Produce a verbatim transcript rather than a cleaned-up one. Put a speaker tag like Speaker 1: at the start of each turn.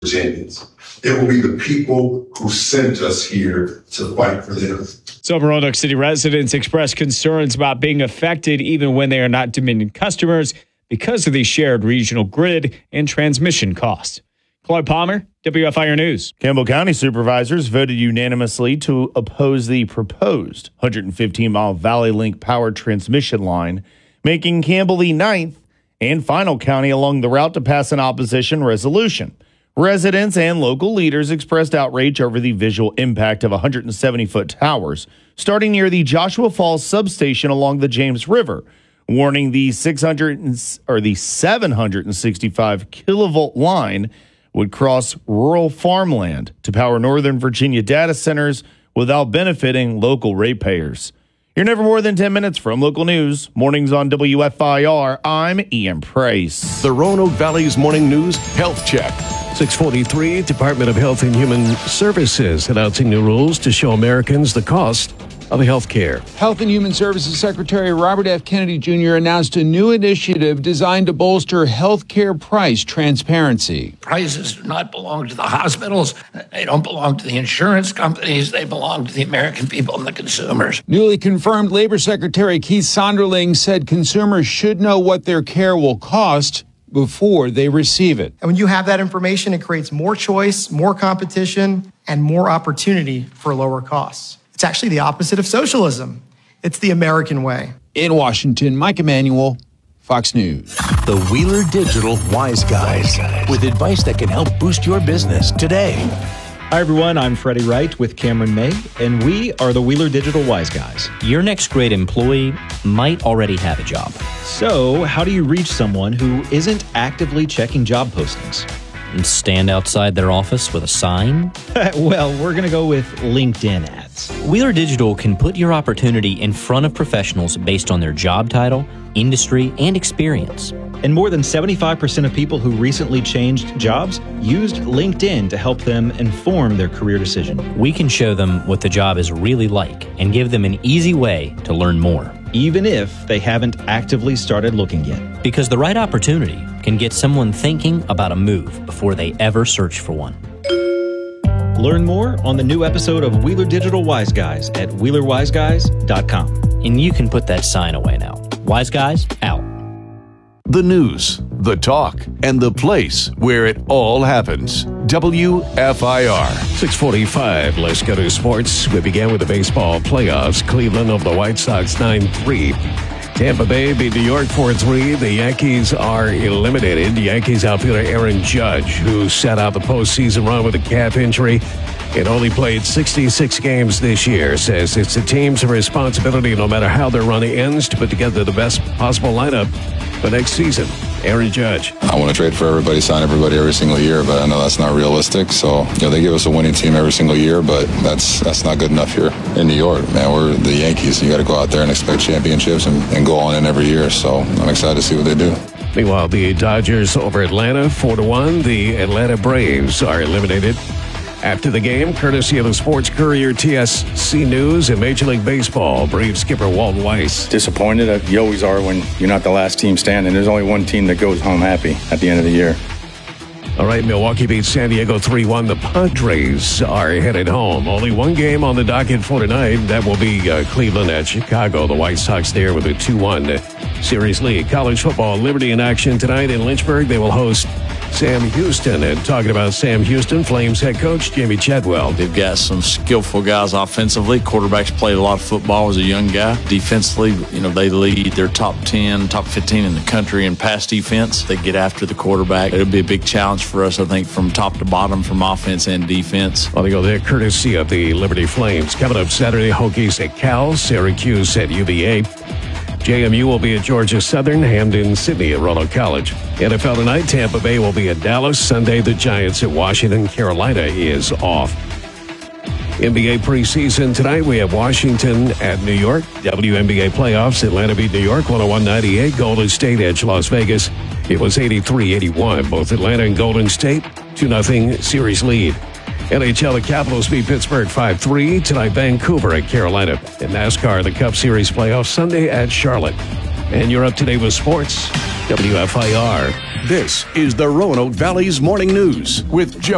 Speaker 1: Virginians. It will be the people who sent us here to fight for them.
Speaker 2: Some Roanoke City residents expressed concerns about being affected even when they are not Dominion customers because of the shared regional grid and transmission costs. Claude Palmer, W F I R News.
Speaker 3: Campbell County supervisors voted unanimously to oppose the proposed one hundred fifteen mile Valley Link power transmission line, making Campbell the ninth and final county along the route to pass an opposition resolution. Residents and local leaders expressed outrage over the visual impact of one hundred seventy foot towers starting near the Joshua Falls substation along the James River, warning the six hundred or the seven hundred sixty-five kilovolt line would cross rural farmland to power Northern Virginia data centers without benefiting local ratepayers. You're never more than ten minutes from local news. Mornings on W F I R. I'm Ian Price.
Speaker 4: The Roanoke Valley's Morning News Health Check.
Speaker 5: six forty-three, Department of Health and Human Services announcing new rules to show Americans the cost of health care.
Speaker 6: Health and Human Services Secretary Robert F. Kennedy Junior announced a new initiative designed to bolster health care price transparency.
Speaker 7: Prices do not belong to the hospitals. They don't belong to the insurance companies. They belong to the American people and the consumers.
Speaker 6: Newly confirmed Labor Secretary Keith Sonderling said consumers should know what their care will cost before they receive it.
Speaker 8: And when you have that information, it creates more choice, more competition, and more opportunity for lower costs. It's actually the opposite of socialism. It's the American way.
Speaker 6: In Washington, Mike Emanuel, Fox News.
Speaker 4: The Wheeler Digital Wise Guys, with advice that can help boost your business today.
Speaker 9: Hi, everyone. I'm Freddie Wright with Cameron May, and we are the Wheeler Digital Wise Guys.
Speaker 10: Your next great employee might already have a job.
Speaker 9: So, how do you reach someone who isn't actively checking job postings?
Speaker 10: And stand outside their office with a sign?
Speaker 9: Well, we're going to go with LinkedIn ads.
Speaker 10: Wheeler Digital can put your opportunity in front of professionals based on their job title, industry, and experience.
Speaker 9: And more than seventy-five percent of people who recently changed jobs used LinkedIn to help them inform their career decision.
Speaker 10: We can show them what the job is really like and give them an easy way to learn more,
Speaker 9: even if they haven't actively started looking yet.
Speaker 10: Because the right opportunity can get someone thinking about a move before they ever search for one.
Speaker 9: Learn more on the new episode of Wheeler Digital Wise Guys at wheeler wise guys dot com.
Speaker 10: And you can put that sign away now. Wise Guys, out.
Speaker 4: The news, the talk, and the place where it all happens. W F I R.
Speaker 5: six forty-five, let's go to sports. We began with the baseball playoffs. Cleveland over the White Sox nine three. Tampa Bay beat New York four three. The Yankees are eliminated. Yankees outfielder Aaron Judge, who sat out the postseason run with a calf injury and only played sixty-six games this year, says it's the team's responsibility, no matter how their run ends, to put together the best possible lineup for next season. Aaron Judge.
Speaker 11: I want to trade for everybody, sign everybody every single year, but I know that's not realistic. So, you know, they give us a winning team every single year, but that's that's not good enough here in New York. Man, we're the Yankees. You got to go out there and expect championships and, and go on in every year. So I'm excited to see what they do.
Speaker 5: Meanwhile, the Dodgers over Atlanta, four to one. The Atlanta Braves are eliminated. After the game, courtesy of the Sports Courier, T S C News, and Major League Baseball, Braves skipper Walt Weiss.
Speaker 12: Disappointed. You always are when you're not the last team standing. There's only one team that goes home happy at the end of the year.
Speaker 5: All right, Milwaukee beats San Diego three one. The Padres are headed home. Only one game on the docket for tonight. That will be uh, Cleveland at Chicago. The White Sox there with a two one series lead. College football, Liberty in action tonight in Lynchburg. They will host Sam Houston. And talking about Sam Houston, Flames head coach Jimmy Chadwell.
Speaker 13: They've got some skillful guys offensively. Quarterbacks played a lot of football as a young guy. Defensively, you know, they lead their top ten, top fifteen in the country in pass defense. They get after the quarterback. It'll be a big challenge for us, I think, from top to bottom, from offense and defense.
Speaker 5: Well, they go there courtesy of the Liberty Flames. Coming up Saturday, Hokies at Cal, Syracuse at U V A. J M U will be at Georgia Southern, Hamden, Sydney at Roanoke College. N F L tonight, Tampa Bay will be at Dallas. Sunday, the Giants at Washington. Carolina is off. N B A preseason tonight, we have Washington at New York. W N B A playoffs, Atlanta beat New York one oh one ninety-eight. Golden State edged Las Vegas. It was eighty-three eighty-one. Both Atlanta and Golden State, two nothing series lead. N H L, the Capitals beat Pittsburgh five three. Tonight, Vancouver at Carolina. In NASCAR, the Cup Series playoffs Sunday at Charlotte. And you're up to date with sports. W F I R.
Speaker 4: This is the Roanoke Valley's Morning News with Joe.